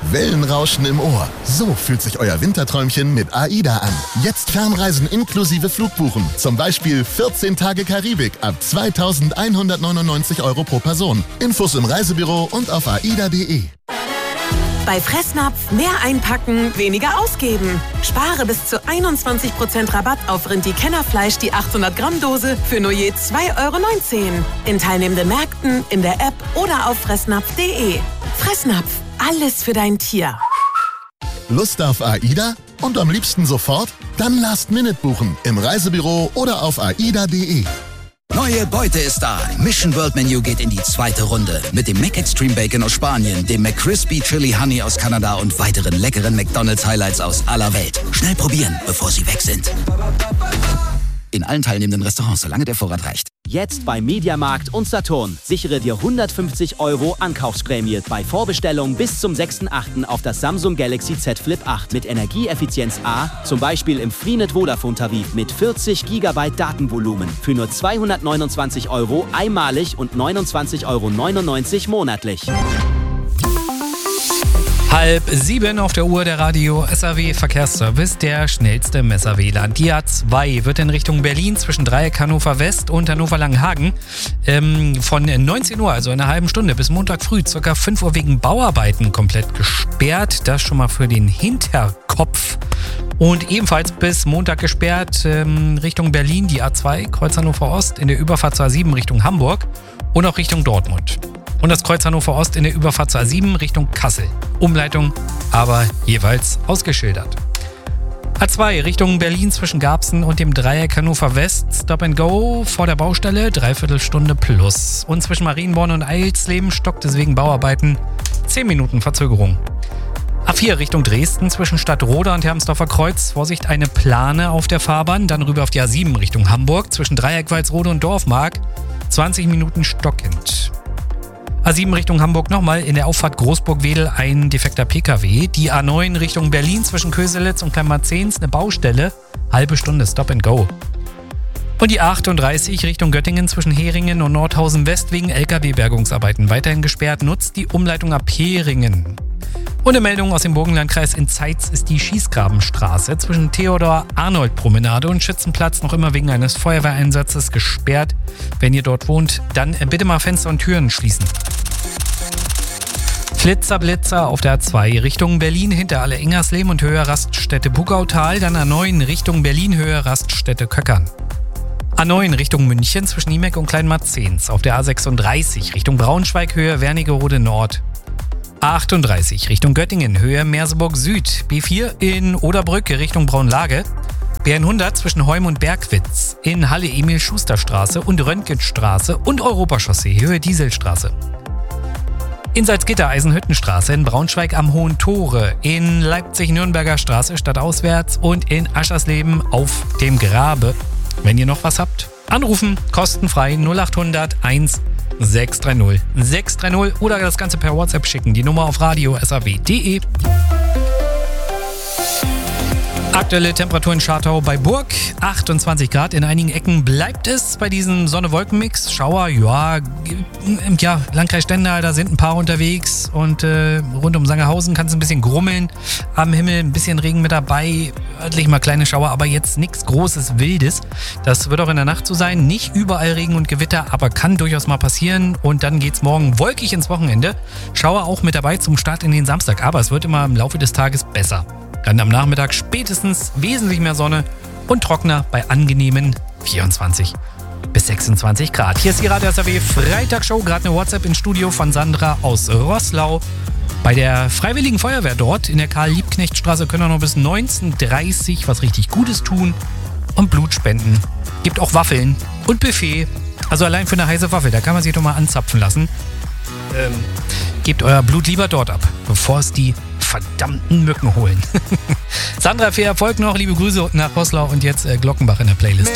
Wellenrauschen im Ohr. So fühlt sich euer Winterträumchen mit AIDA an. Jetzt Fernreisen inklusive Flugbuchen. Zum Beispiel 14 Tage Karibik ab 2.199 € pro Person. Infos im Reisebüro und auf aida.de. Bei Fressnapf mehr einpacken, weniger ausgeben. Spare bis zu 21% Rabatt auf Rindi-Kennerfleisch die 800-Gramm-Dose für nur je 2,19 € in teilnehmenden Märkten, in der App oder auf fressnapf.de. Fressnapf, alles für dein Tier. Lust auf AIDA? Und am liebsten sofort? Dann Last-Minute buchen im Reisebüro oder auf aida.de. Neue Beute ist da. Mission World Menu geht in die zweite Runde. Mit dem McExtreme Bacon aus Spanien, dem McCrispy Chili Honey aus Kanada und weiteren leckeren McDonald's Highlights aus aller Welt. Schnell probieren, bevor sie weg sind. In allen teilnehmenden Restaurants, solange der Vorrat reicht. Jetzt bei Mediamarkt und Saturn. Sichere dir 150 € Ankaufsprämie bei Vorbestellung bis zum 6.8. auf das Samsung Galaxy Z Flip 8 mit Energieeffizienz A, zum Beispiel im Freenet Vodafone-Tarif mit 40 GB Datenvolumen für nur 229 € einmalig und 29,99 € monatlich. 6:30 auf der Uhr, der Radio SAW Verkehrsservice, der schnellste im SAW-Land. Die A2 wird in Richtung Berlin zwischen Dreieck Hannover West und Hannover Langenhagen von 19 Uhr, also in einer halben Stunde, bis Montag früh, ca. 5 Uhr wegen Bauarbeiten komplett gesperrt. Das schon mal für den Hinterkopf. Und ebenfalls bis Montag gesperrt Richtung Berlin die A2, Kreuz Hannover Ost in der Überfahrt zur A7 Richtung Hamburg und auch Richtung Dortmund. Und das Kreuz Hannover Ost in der Überfahrt zur A7 Richtung Kassel. Umleitung aber jeweils ausgeschildert. A2 Richtung Berlin zwischen Garbsen und dem Dreieck Hannover West. Stop and Go vor der Baustelle, 3/4 Stunde plus. Und zwischen Marienborn und Eilsleben stockt es wegen Bauarbeiten 10 Minuten Verzögerung. A4 Richtung Dresden zwischen Stadtroda und Hermsdorfer Kreuz. Vorsicht, eine Plane auf der Fahrbahn. Dann rüber auf die A7 Richtung Hamburg zwischen Dreieck Walsrode und Dorfmark. 20 Minuten stockend. A7 Richtung Hamburg nochmal, in der Auffahrt Großburg-Wedel ein defekter PKW. Die A9 Richtung Berlin zwischen Köselitz und Kleinmarzens, eine Baustelle, halbe Stunde Stop and Go. Und die 38 Richtung Göttingen zwischen Heringen und Nordhausen West wegen LKW-Bergungsarbeiten weiterhin gesperrt, nutzt die Umleitung ab Heringen. Und eine Meldung aus dem Burgenlandkreis: in Zeitz ist die Schießgrabenstraße zwischen Theodor-Arnold-Promenade und Schützenplatz noch immer wegen eines Feuerwehreinsatzes gesperrt. Wenn ihr dort wohnt, dann bitte mal Fenster und Türen schließen. Flitzer auf der A2 Richtung Berlin hinter Alle-Engersleben und Höhe Raststätte Bugautal, dann A9 Richtung Berlin Höhe Raststätte Köckern. A9 Richtung München zwischen Niemek und Kleinmarzens, auf der A36 Richtung Braunschweig Höhe Wernigerode Nord. A38 Richtung Göttingen Höhe Merseburg Süd, B4 in Oderbrücke Richtung Braunlage, BN100 zwischen Heum und Bergwitz, in Halle Emil-Schuster-Straße und Röntgenstraße und Europachaussee Höhe Dieselstraße. In Salzgitter Eisenhüttenstraße, in Braunschweig am Hohen Tore, in Leipzig-Nürnberger Straße stadtauswärts und in Aschersleben auf dem Grabe. Wenn ihr noch was habt, anrufen, kostenfrei 0800 1 630 630 oder das Ganze per WhatsApp schicken. Die Nummer auf radio.saw.de. Aktuelle Temperatur in Schartau bei Burg, 28 Grad. In einigen Ecken bleibt es bei diesem Sonne-Wolken-Mix. Schauer, ja, Landkreis Stendal, da sind ein paar unterwegs. Und rund um Sangerhausen kann es ein bisschen grummeln. Am Himmel ein bisschen Regen mit dabei. Örtlich mal kleine Schauer, aber jetzt nichts Großes, Wildes. Das wird auch in der Nacht so sein. Nicht überall Regen und Gewitter, aber kann durchaus mal passieren. Und dann geht's morgen wolkig ins Wochenende. Schauer auch mit dabei zum Start in den Samstag. Aber es wird immer im Laufe des Tages besser. Dann am Nachmittag spätestens wesentlich mehr Sonne und trockener bei angenehmen 24 bis 26 Grad. Hier ist die Radio SAW Freitagsshow. Gerade eine WhatsApp ins Studio von Sandra aus Roßlau. Bei der Freiwilligen Feuerwehr dort in der Karl-Liebknecht-Straße können wir noch bis 19:30 was richtig Gutes tun und Blut spenden. Gibt auch Waffeln und Buffet. Also allein für eine heiße Waffel, da kann man sich doch mal anzapfen lassen. Gebt euer Blut lieber dort ab, bevor es die verdammten Mücken holen. Sandra, viel Erfolg noch. Liebe Grüße nach Roßlau und jetzt Glockenbach in der Playlist.